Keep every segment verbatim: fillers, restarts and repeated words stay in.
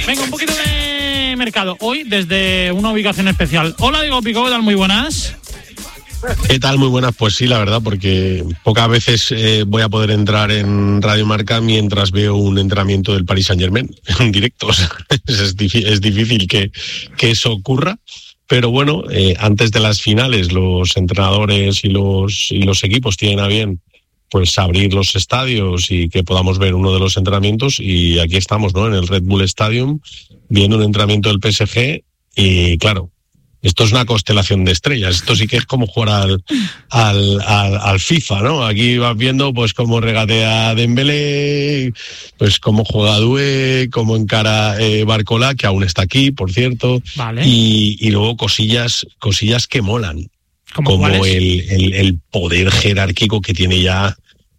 Venga, un poquito de mercado. Hoy desde una ubicación especial. Hola, Diego Pico, ¿qué tal? Muy buenas. ¿Qué tal? Muy buenas. Pues sí, la verdad, porque pocas veces eh, voy a poder entrar en Radio Marca mientras veo un entrenamiento del Paris Saint-Germain en directo. O sea, es, es difícil que, que eso ocurra. Pero bueno, eh, antes de las finales, los entrenadores y los, y los equipos tienen a bien pues abrir los estadios y que podamos ver uno de los entrenamientos. Y aquí estamos, ¿no? En el Red Bull Stadium, viendo un entrenamiento del P S G. Y claro, esto es una constelación de estrellas. Esto sí que es como jugar al, al, al, al FIFA, ¿no? Aquí vas viendo pues cómo regatea Dembélé, pues cómo juega Doué, cómo encara eh, Barcola, que aún está aquí, por cierto. Vale. Y, y luego cosillas, cosillas que molan. ¿Cómo como cuáles? el, el, el poder jerárquico que tiene ya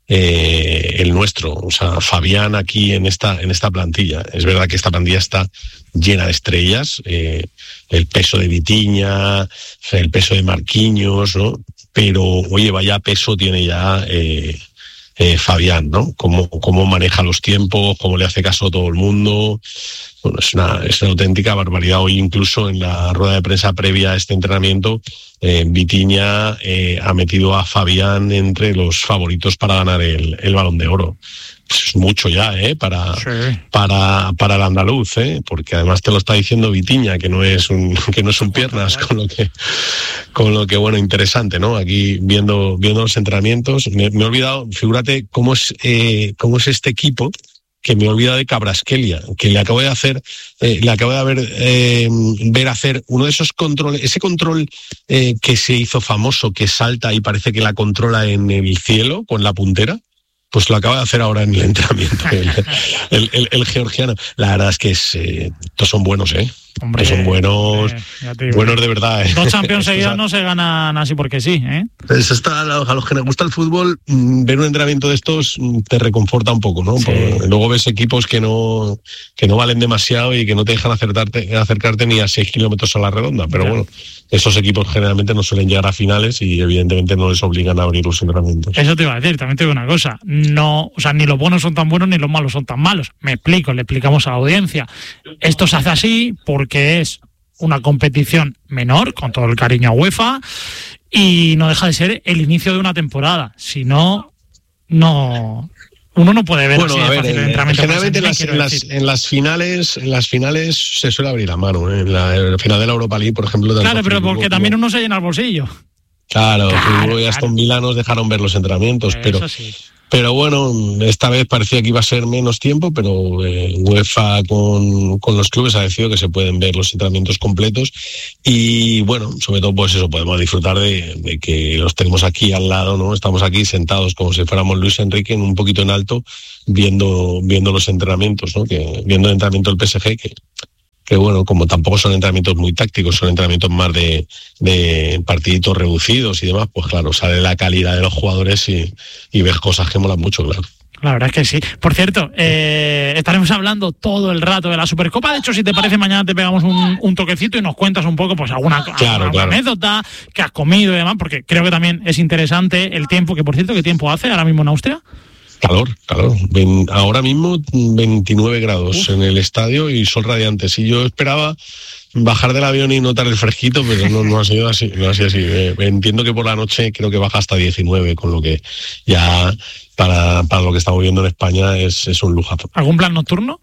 eh, el nuestro. O sea, Fabián aquí en esta, en esta plantilla. Es verdad que esta plantilla está llena de estrellas, eh, el peso de Vitinha, el peso de Marquinhos, ¿no? Pero, oye, vaya peso tiene ya eh, eh, Fabián, ¿no? Cómo, cómo maneja los tiempos, cómo le hace caso a todo el mundo. Bueno, es una, es una auténtica barbaridad. Hoy incluso en la rueda de prensa previa a este entrenamiento, eh, Vitinha eh, ha metido a Fabián entre los favoritos para ganar el, el Balón de Oro. Pues es mucho ya, ¿eh? Para, Sí. para, para el andaluz, ¿eh? Porque además te lo está diciendo Vitinha, que no es un, que no es un piernas, con lo que, con lo que, bueno, interesante, ¿no? Aquí viendo, viendo los entrenamientos, me, me he olvidado, figúrate cómo es, eh, cómo es este equipo, que me he olvidado de Kvaratskhelia, que le acabo de hacer, eh, le acabo de ver, eh, ver hacer uno de esos controles, ese control eh, que se hizo famoso, que salta y parece que la controla en el cielo con la puntera. Pues lo acaba de hacer ahora en el entrenamiento, el, el, el, el georgiano. La verdad es que es, eh, estos son buenos, ¿eh? Hombre, estos son buenos, eh, buenos de verdad, ¿eh? Dos Champions seguidos o sea, no se ganan así porque sí, ¿eh? Pues está, a los que les gusta el fútbol, ver un entrenamiento de estos te reconforta un poco, ¿no? Sí. Porque luego ves equipos que no, que no valen demasiado y que no te dejan acercarte, acercarte ni a seis kilómetros a la redonda. Pero Ya. bueno, esos equipos generalmente no suelen llegar a finales y evidentemente no les obligan a abrir los entrenamientos. Eso te iba a decir, también te digo una cosa, no, o sea, ni los buenos son tan buenos ni los malos son tan malos. Me explico, le explicamos a la audiencia. Esto se hace así porque es una competición menor, con todo el cariño a UEFA, y no deja de ser el inicio de una temporada. Si no, no, uno no puede ver Bueno, así de a ver, fácil el en, entrenamiento. generalmente en las, quiero en, las, decir. en las finales, en las finales se suele abrir la mano, ¿eh? En la, en la final de la Europa League, por ejemplo. Claro, tanto pero Friburgo porque como- también uno se llena el bolsillo. Claro, Claro, Friburgo y claro. Aston Villa nos dejaron ver los entrenamientos, pero Eso sí. pero bueno, esta vez parecía que iba a ser menos tiempo, pero eh, UEFA con, con los clubes ha decidido que se pueden ver los entrenamientos completos y bueno, sobre todo pues eso, podemos disfrutar de, de que los tenemos aquí al lado, ¿no? Estamos aquí sentados como si fuéramos Luis Enrique, en un poquito en alto, viendo viendo los entrenamientos, ¿no? Que viendo el entrenamiento del P S G, que que bueno, como tampoco son entrenamientos muy tácticos, son entrenamientos más de, de partiditos reducidos y demás, pues claro, sale la calidad de los jugadores y, y ves cosas que molan mucho, claro. La verdad es que sí. Por cierto, eh, estaremos hablando todo el rato de la Supercopa. De hecho, si te parece, mañana te pegamos un, un toquecito y nos cuentas un poco, pues alguna, Claro, alguna claro. anécdota que has comido y demás, porque creo que también es interesante el tiempo, que por cierto, ¿qué tiempo hace ahora mismo en Austria? Calor, calor. Ven- ahora mismo veintinueve grados Uf. En el estadio y sol radiante. Si yo esperaba bajar del avión y notar el fresquito, pero no, no ha sido así. No ha sido así. Eh, entiendo que por la noche creo que baja hasta diecinueve, con lo que ya para, para lo que estamos viendo en España es, es un lujazo. ¿Algún plan nocturno?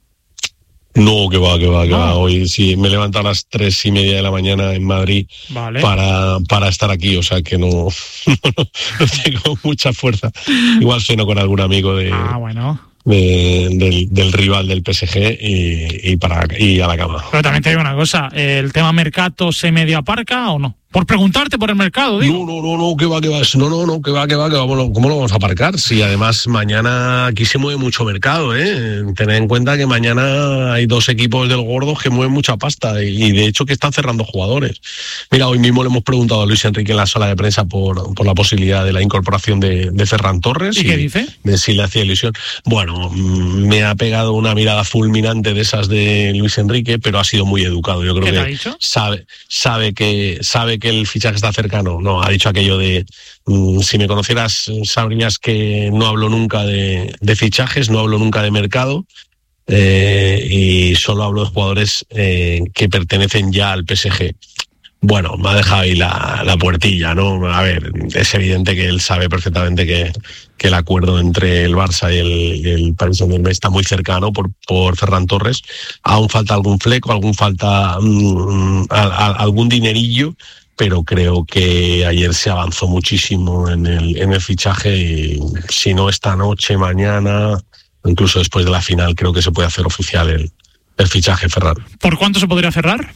No, que va, que va, que No. va. Hoy sí me levanto a las tres y media de la mañana en Madrid Vale. para, para estar aquí, o sea que no, no, no tengo mucha fuerza. Igual ceno con algún amigo de, Ah, bueno. de, del, del rival del P S G y, y, para, y a la cama. Pero también te digo una cosa, ¿el tema mercado se medio aparca o no? Por preguntarte por el mercado, digo. No, no, no, no, que va, que va, no, no, no, que va, que va, que va, bueno, ¿cómo lo vamos a aparcar? Si además mañana aquí se mueve mucho mercado, ¿eh? Tened en cuenta que mañana hay dos equipos del Gordo que mueven mucha pasta y de hecho que están cerrando jugadores. Mira, hoy mismo le hemos preguntado a Luis Enrique en la sala de prensa por, por la posibilidad de la incorporación de, de Ferran Torres. ¿Y, y qué dice? De si le hacía ilusión. Bueno, me ha pegado una mirada fulminante de esas de Luis Enrique, pero ha sido muy educado. Yo creo ¿Qué que te ha dicho? sabe, sabe que sabe que el fichaje está cercano. No, ha dicho aquello de mmm, si me conocieras sabrías que no hablo nunca de, de fichajes, no hablo nunca de mercado. eh, y solo hablo de jugadores eh, que pertenecen ya al P S G. Bueno, me ha dejado ahí la, la puertilla, ¿no? A ver, es evidente que él sabe perfectamente que, que el acuerdo entre el Barça y el, y el Paris Saint-Germain está muy cercano por, por Ferran Torres. Aún falta algún fleco, aún falta um, a, a, algún dinerillo, pero creo que ayer se avanzó muchísimo en el, en el fichaje y si no esta noche, mañana, incluso después de la final, creo que se puede hacer oficial el, el fichaje Ferran. ¿Por cuánto se podría cerrar?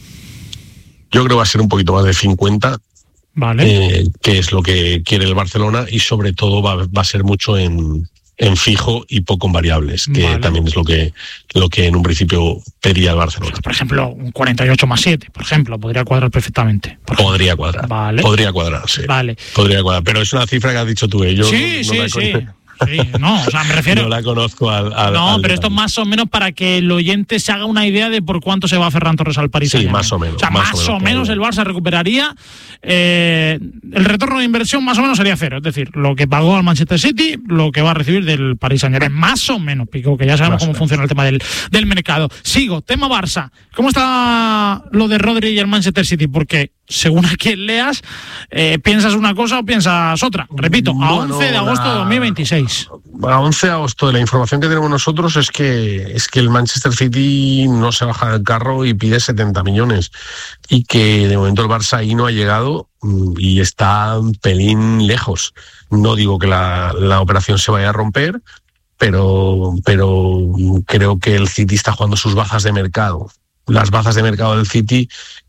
Yo creo que va a ser un poquito más de cincuenta, vale. eh, que es lo que quiere el Barcelona, y sobre todo va, va a ser mucho en, en fijo y poco en variables, que vale. también es lo que, lo que en un principio pedía el Barcelona. Por ejemplo, un cuarenta y ocho más siete, por ejemplo, podría cuadrar perfectamente. Podría cuadrar, vale. podría cuadrar, sí. Vale. Podría cuadrar, pero es una cifra que has dicho tú, ¿eh? Yo sí, no, no sí, sí. Sí, no, o sea, me refiero... No la conozco al... al no, al pero esto más o menos para que el oyente se haga una idea de por cuánto se va Ferran Torres al Paris Saint-Germain. Sí, más o menos. O sea, más, más o menos, menos el Barça recuperaría. Eh, el retorno de inversión más o menos sería cero. Es decir, lo que pagó al Manchester City, lo que va a recibir del Paris Saint-Germain. Más o menos, Pico, que ya sabemos más cómo funciona el tema del, del mercado. Sigo, tema Barça. ¿Cómo está lo de Rodri y el Manchester City? Porque... según a quien leas, eh, piensas una cosa o piensas otra. Repito, a bueno, once de agosto la... de dos mil veintiséis. A once de agosto, la información que tenemos nosotros es que es que el Manchester City no se baja del carro y pide setenta millones. Y que de momento el Barça ahí no ha llegado y está un pelín lejos. No digo que la, la operación se vaya a romper, pero, pero creo que el City está jugando sus bazas de mercado. Las bazas de mercado del City...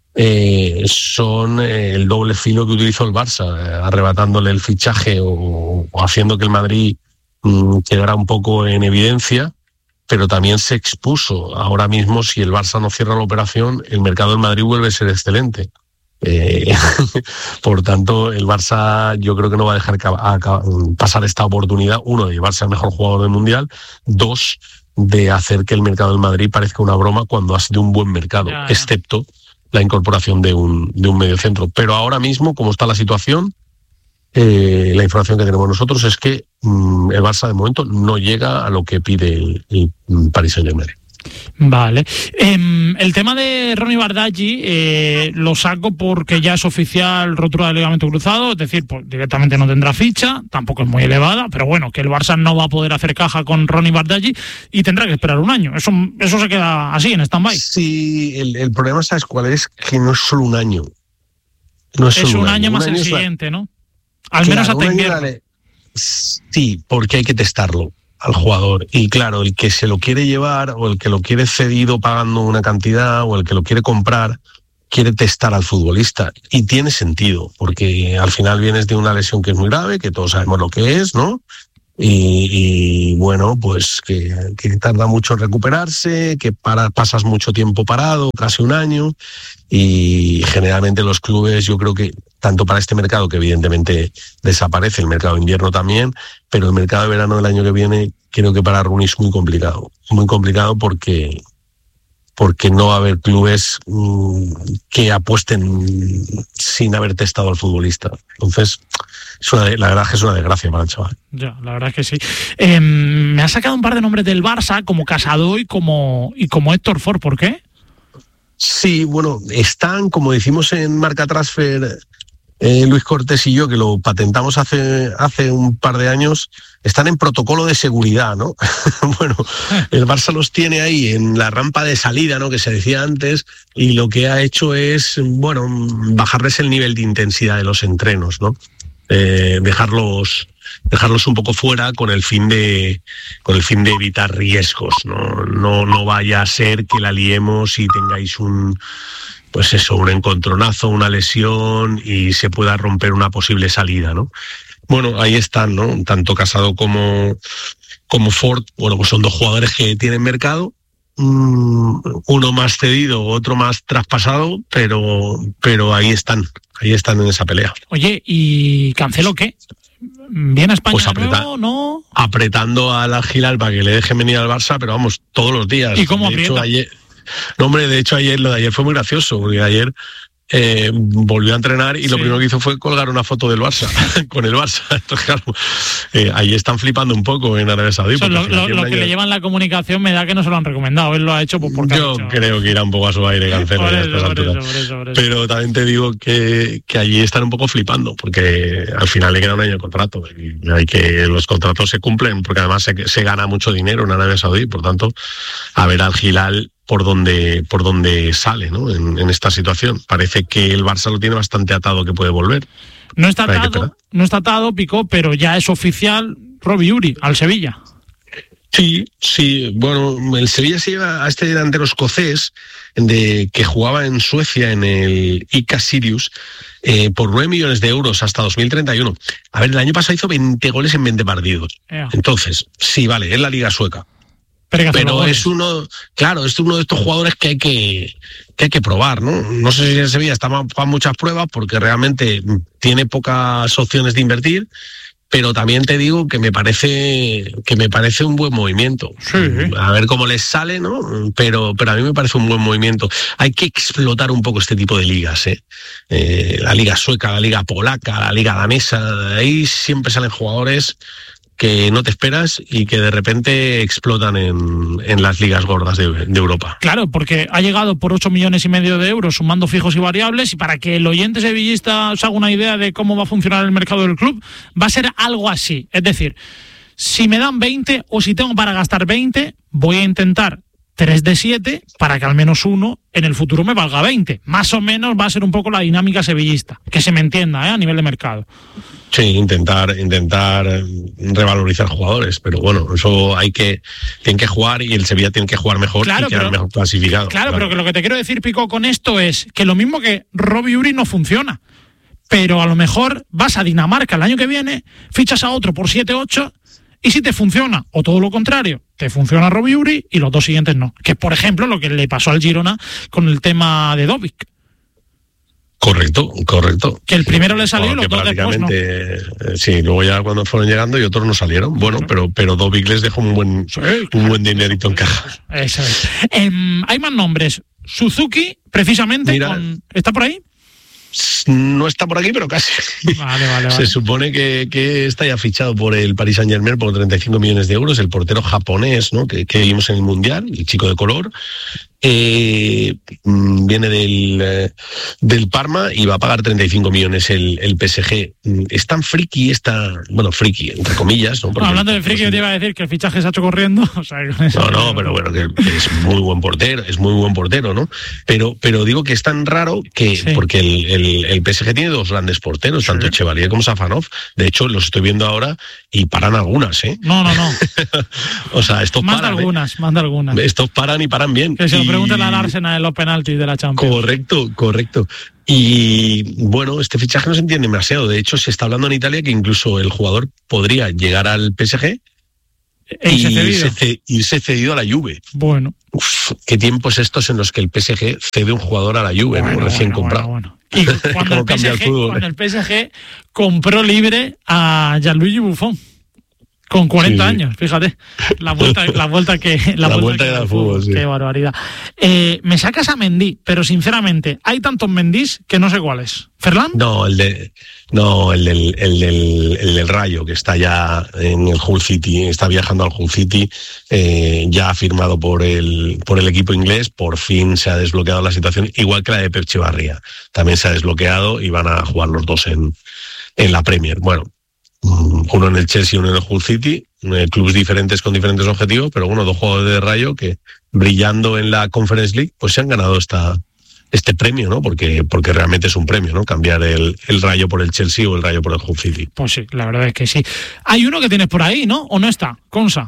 Eh, son eh, el doble filo que utilizó el Barça, eh, arrebatándole el fichaje o, o haciendo que el Madrid mm, quedara un poco en evidencia, pero también se expuso. Ahora mismo, si el Barça no cierra la operación, el mercado del Madrid vuelve a ser excelente. Eh, por tanto, el Barça yo creo que no va a dejar a, a, pasar esta oportunidad, uno, de llevarse al mejor jugador del Mundial, dos, de hacer que el mercado del Madrid parezca una broma cuando ha sido un buen mercado, ya, ya. excepto la incorporación de un, de un mediocentro. Pero ahora mismo, como está la situación, eh, la información que tenemos nosotros es que mmm, el Barça de momento no llega a lo que pide el, el Paris Saint-Germain. Vale. Eh, el tema de Ronny Bardghji eh, lo saco porque ya es oficial rotura del ligamento cruzado, es decir, pues directamente no tendrá ficha, tampoco es muy elevada, pero bueno, que el Barça no va a poder hacer caja con Ronny Bardghji y tendrá que esperar un año. Eso, eso se queda así, en stand-by. Sí, el, el problema, ¿sabes cuál es? Que no es solo un año. No es, es solo un, un año, año más el siguiente, la... ¿no? Al claro, menos hasta invierno. Dale... Sí, porque hay que testarlo al jugador, y claro, el que se lo quiere llevar o el que lo quiere cedido pagando una cantidad o el que lo quiere comprar quiere testar al futbolista, y tiene sentido porque al final vienes de una lesión que es muy grave, que todos sabemos lo que es, ¿no? Y, y bueno, pues que, que tarda mucho en recuperarse, que para, pasas mucho tiempo parado, casi un año, y generalmente los clubes, yo creo que tanto para este mercado, que evidentemente desaparece, el mercado de invierno también, pero el mercado de verano del año que viene creo que para Rooney es muy complicado, muy complicado porque, porque no va a haber clubes mmm, que apuesten sin haber testado al futbolista. Entonces, es una, la verdad es que es una desgracia para el chaval. Ya, la verdad es que sí. Eh, me ha sacado un par de nombres del Barça, como Casado y como, y como Héctor Ford. ¿Por qué? Sí, bueno, están, como decimos en Marca Transfer, eh, Luis Cortés y yo, que lo patentamos hace, hace un par de años, están en protocolo de seguridad, ¿no? Bueno, el Barça los tiene ahí en la rampa de salida, ¿no? Que se decía antes, y lo que ha hecho es, bueno, bajarles el nivel de intensidad de los entrenos, ¿no? Eh, dejarlos dejarlos un poco fuera con el fin de con el fin de evitar riesgos, no no no vaya a ser que la liemos y tengáis un pues eso, un encontronazo, una lesión y se pueda romper una posible salida, ¿no? Bueno, ahí están, ¿no? Tanto Casado como como Ford, bueno, pues son dos jugadores que tienen mercado, uno más cedido, otro más traspasado, pero pero ahí están, ahí están en esa pelea. Oye, ¿y Cancelo qué? ¿Viene a España pues de nuevo? ¿No? Apretando al Al-Hilal para que le dejen venir al Barça, pero vamos, todos los días. ¿Y cómo de aprieta? Hecho, ayer, no, hombre, de hecho ayer, lo de ayer fue muy gracioso, porque ayer eh, volvió a entrenar y sí. lo primero que hizo fue colgar una foto del Barça, con el Barça. Entonces, claro, eh, ahí están flipando un poco en Arabia Saudí. Eso, lo lo, lo que le llevan la comunicación me da que no se lo han recomendado, él lo ha hecho pues, porque Yo ha dicho... creo que irá un poco a su aire Cancelo a estas alturas. Pero también te digo que, que allí están un poco flipando, porque al final le queda un año de contrato y hay que los contratos se cumplen, porque además se, se gana mucho dinero en Arabia Saudí, por tanto, a ver al Hilal por donde por donde sale, ¿no? En, en esta situación. Parece que el Barça lo tiene bastante atado, que puede volver. No está atado, no está atado, Pico, pero ya es oficial Robbie Uri al Sevilla. Sí, sí. Bueno, el Sevilla se lleva a este delantero escocés de, que jugaba en Suecia en el I C A Sirius eh, por nueve millones de euros hasta dos mil treinta y uno. A ver, el año pasado hizo veinte goles en veinte partidos. Yeah. Entonces, sí, vale, es la Liga Sueca. Pero, Pero es uno, claro, es uno de estos jugadores que hay que, que hay que probar, ¿no? No sé si en Sevilla está para muchas pruebas porque realmente tiene pocas opciones de invertir, pero también te digo que me parece que me parece un buen movimiento. Sí. A ver cómo les sale, ¿no? Pero, pero a mí me parece un buen movimiento. Hay que explotar un poco este tipo de ligas, ¿eh? Eh, la liga sueca, la liga polaca, la liga danesa, ahí siempre salen jugadores que no te esperas y que de repente explotan en, en las ligas gordas de, de Europa. Claro, porque ha llegado por ocho millones y medio de euros sumando fijos y variables, y para que el oyente sevillista os haga una idea de cómo va a funcionar el mercado del club, va a ser algo así. Es decir, si me dan veinte o si tengo para gastar veinte, voy a intentar tres de siete para que al menos uno en el futuro me valga veinte. Más o menos va a ser un poco la dinámica sevillista, que se me entienda, ¿eh? A nivel de mercado. Sí, intentar intentar revalorizar jugadores, pero bueno, eso hay que tienen que jugar y el Sevilla tiene que jugar mejor, claro, y quedar pero, mejor clasificado. Claro, claro, pero que lo que te quiero decir, Pico, con esto es que lo mismo que Robbie Uri no funciona, pero a lo mejor vas a Dinamarca el año que viene, fichas a otro por siete ocho y si te funciona, o todo lo contrario, te funciona Robbie Uri y los dos siguientes no. Que es, por ejemplo, lo que le pasó al Girona con el tema de Dobic. Correcto, correcto. Que el primero le salió y los dos después no. Sí, luego ya cuando fueron llegando y otros no salieron. Bueno, bueno. pero pero Dobic les dejó un buen sí, claro. un buen dinerito en caja. Eso es. Eh, hay más nombres. Suzuki, precisamente, Mira, con... ¿está por ahí? No está por aquí, pero casi. Vale, vale, vale. Se supone que, que está ya fichado por el Paris Saint-Germain por treinta y cinco millones de euros, el portero japonés, ¿no? que, que vimos en el Mundial, el chico de color. Eh, viene del, eh, del Parma y va a pagar treinta y cinco millones el, el P S G. Es tan friki esta, bueno, friki, entre comillas, ¿no? Porque, no, hablando de friki, yo te iba a decir que el fichaje se ha hecho corriendo. O sea, no, no, pero bueno, que es muy buen portero, es muy buen portero, ¿no? Pero, pero digo que es tan raro que, sí. porque el, el, el P S G tiene dos grandes porteros, sí. tanto Chevalier como Safanov. De hecho, los estoy viendo ahora y paran algunas, ¿eh? No, no, no. O sea, estos más paran. De algunas, ¿eh? Más de algunas. Estos paran y paran bien. Que se lo y... pregunten al Arsenal en los penaltis de la Champions. Correcto, correcto. Y bueno, este fichaje no se entiende demasiado. De hecho, se está hablando en Italia que incluso el jugador podría llegar al P S G e irse, cedido. Se, irse cedido a la Juve. Bueno. Uf, qué tiempos estos en los que el P S G cede un jugador a la Juve, bueno, recién bueno, comprado. Bueno, bueno. Y cuando el, P S G, el, fútbol, cuando el P S G compró libre a Gianluigi Buffon. Con cuarenta sí. años, fíjate, la vuelta, la vuelta que la, la vuelta, vuelta que da el fútbol, sí. Qué barbaridad. Eh, me sacas a Mendy, pero sinceramente, hay tantos Mendís que no sé cuál es. ¿Ferland? No, el de, no, el del, el del, el del Rayo, que está ya en el Hull City, está viajando al Hull City, eh, ya ha firmado por el, por el equipo inglés, por fin se ha desbloqueado la situación, igual que la de Pep Echevarría, también se ha desbloqueado y van a jugar los dos en, en la Premier. Bueno, uno en el Chelsea y uno en el Hull City, eh, clubes diferentes con diferentes objetivos, pero bueno, dos jugadores de Rayo que brillando en la Conference League, pues se han ganado esta, este premio, ¿no? Porque, porque realmente es un premio, ¿no? Cambiar el, el Rayo por el Chelsea o el Rayo por el Hull City. Pues sí, la verdad es que sí. Hay uno que tienes por ahí, ¿no? ¿O no está? Consa.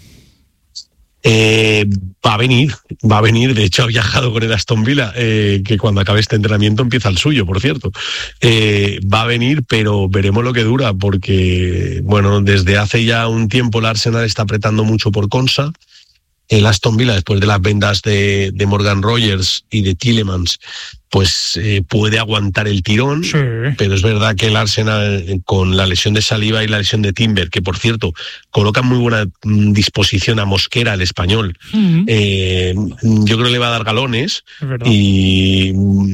Eh, va a venir, va a venir, de hecho ha viajado con el Aston Villa, eh, que cuando acabe este entrenamiento empieza el suyo, por cierto. Eh, va a venir, pero veremos lo que dura, porque, bueno, desde hace ya un tiempo el Arsenal está apretando mucho por Konsa. El Aston Villa, después de las vendas de, de Morgan Rogers y de Tielemans, pues eh, puede aguantar el tirón, Sí. pero es verdad que el Arsenal, eh, con la lesión de Saliba y la lesión de Timber, que por cierto coloca muy buena mm, disposición a Mosquera, el español, Mm. eh, yo creo que le va a dar galones Es verdad. y,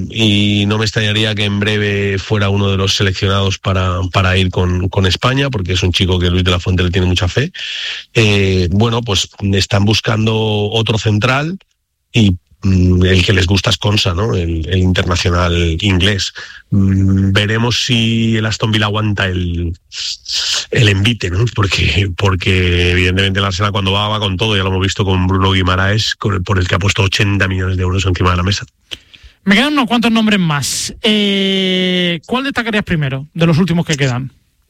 y no me extrañaría que en breve fuera uno de los seleccionados para, para ir con, con España, porque es un chico que Luis de la Fuente le tiene mucha fe. Eh, bueno, pues están buscando otro central y el que les gusta es Konsa, ¿no? El, el internacional inglés. Mm, veremos si el Aston Villa aguanta el, el envite, ¿no? Porque, porque evidentemente el Arsenal cuando va, va con todo. Ya lo hemos visto con Bruno Guimaraes, con el, por el que ha puesto ochenta millones de euros encima de la mesa. Me quedan unos cuantos nombres más. Eh, ¿Cuál destacarías primero de los últimos que quedan?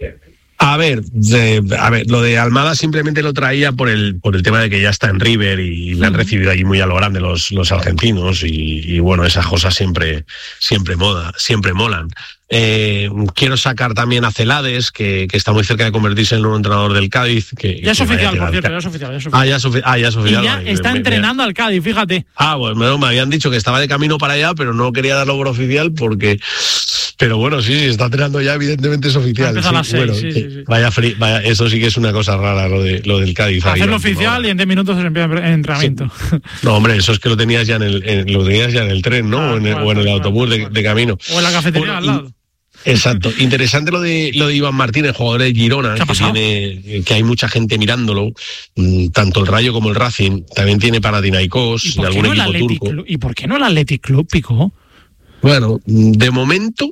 A ver, de, a ver, lo de Almada simplemente lo traía por el por el tema de que ya está en River y le han recibido allí muy a lo grande los, los argentinos y, y bueno, esas cosas siempre siempre moda, siempre molan. Eh, quiero sacar también a Celades, que, que está muy cerca de convertirse en el nuevo entrenador del Cádiz. Que, Ya es que oficial, vaya por cierto, al- ya es oficial. Ya es Ah, oficial. ya es, ofi- ah, ya es Y oficial. ya Vale, está me- me- entrenando al Cádiz, fíjate. Ah, bueno, me habían dicho que estaba de camino para allá, pero no quería darlo por oficial porque... Pero bueno, sí, sí, está entrenando ya, evidentemente es oficial. Empieza a las Sí, seis, bueno, sí, sí, sí. Vaya, fri- vaya, eso sí que es una cosa rara, lo, de, lo del Cádiz. ahí, Hacerlo a última oficial hora. y en diez minutos se empieza el entrenamiento. No, hombre, eso es que lo tenías ya en el, en- lo tenías ya en el tren, ¿no? Ah, o en el, claro, o en el claro, autobús claro, de, claro. de camino. O en la cafetería Bueno, al y- lado. Exacto. Interesante lo de lo de Iván Martínez, jugador de Girona, ¿Qué ha que pasado? tiene, que hay mucha gente mirándolo, mm, tanto el Rayo como el Racing, también tiene ¿Y Panathinaikos y por, qué algún no el equipo Athletic turco. Club? ¿Y por qué no el Athletic Club, Pico? Bueno, de momento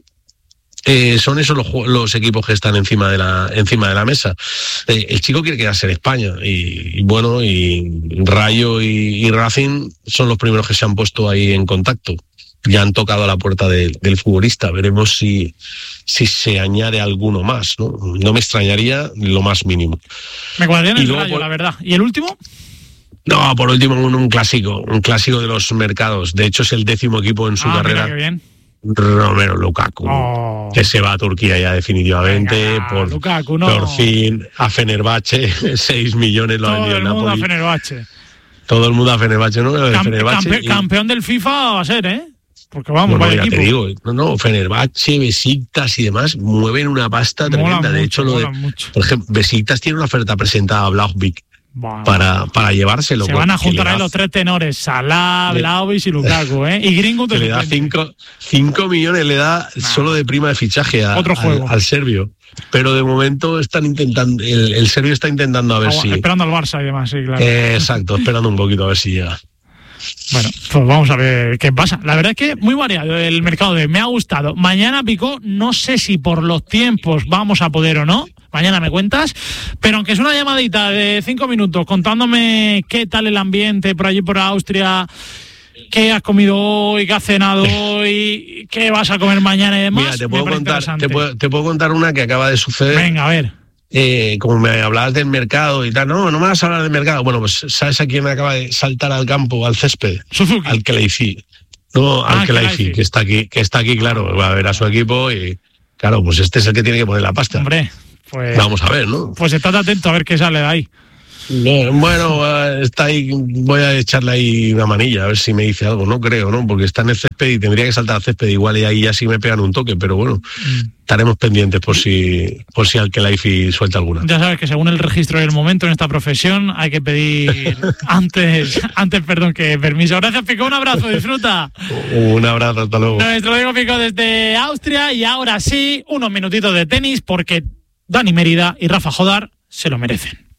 eh, son esos los, ju- los equipos que están encima de la encima de la mesa. Eh, el chico quiere quedarse en España y, y bueno, y Rayo y, y Racing son los primeros que se han puesto ahí en contacto. Ya han tocado a la puerta de- del futbolista. Veremos si, si se añade alguno más, ¿no? No me extrañaría lo más mínimo. Me cuadraría en Y el luego Rayo, por- la verdad. ¿Y el último? No, por último, un, un clásico, un clásico de los mercados. De hecho, es el décimo equipo en su ah, carrera. mira qué bien. Romero Lukaku, Oh. que se va a Turquía ya definitivamente. Venga, por, Lukaku, no. por fin, a Fenerbahce, seis millones lo ha Todo vendido el el mundo a Napoli. Fenerbahce. Todo el mundo a Fenerbahce, ¿no? El Cam- Fenerbahce campe- y- campeón del FIFA va a ser, ¿eh? Porque vamos, Bueno, vaya ya equipo. te digo, no, no, Fenerbahce, Besiktas y demás mueven una pasta Molan tremenda. De mucho, hecho, lo de, molan mucho. por ejemplo, Besiktas tiene una oferta presentada a Vlahovic Buah. para, para llevárselo. Se con- van a que juntar le ahí da- los tres tenores: Salah, Le- Vlahovic y Lukaku, ¿eh? Y Greenwood que de le da suplente. cinco, cinco millones, le da solo de prima de fichaje a- Otro al, juego. al serbio. Pero de momento están intentando, el, el serbio está intentando a ver Agua- si... Esperando al Barça y demás, sí, claro. Eh, exacto, esperando un poquito a ver si llega. Bueno, pues vamos a ver qué pasa. La verdad es que muy variado el mercado de me ha gustado. Mañana, Pico, no sé si por los tiempos vamos a poder o no. Mañana me cuentas. Pero aunque es una llamadita de cinco minutos contándome qué tal el ambiente por allí por Austria, qué has comido hoy, qué has cenado hoy, qué vas a comer mañana y demás. Mira, te me puedo, parece contar, interesante. te, puedo, te puedo contar una que acaba de suceder. Venga, a ver. Eh, como me hablabas del mercado y tal, no, no me vas a hablar del mercado. Bueno, pues ¿sabes a quién acaba de saltar al campo, al césped? Suzuki. Al Kelaifi. No, Ah, al Kelaifi, Kelaifi. que está aquí, que está aquí, claro, va a ver a su equipo y claro, pues este es el que tiene que poner la pasta. Hombre, pues, Vamos a ver, ¿no? pues estate atento a ver qué sale de ahí. No, bueno, eh, está ahí, voy a echarle ahí una manilla, a ver si me dice algo. No creo, ¿no? Porque está en el césped y tendría que saltar al césped igual y ahí ya sí me pegan un toque, pero bueno, estaremos pendientes por si por si al Kelaifi suelta alguna. Ya sabes que según el registro del momento en esta profesión hay que pedir antes, antes perdón, que permiso. Gracias, Pico, un abrazo, disfruta. Un abrazo, hasta luego. Nuestro Diego Pico desde Austria y ahora sí, unos minutitos de tenis porque Dani Mérida y Rafa Jodar se lo merecen.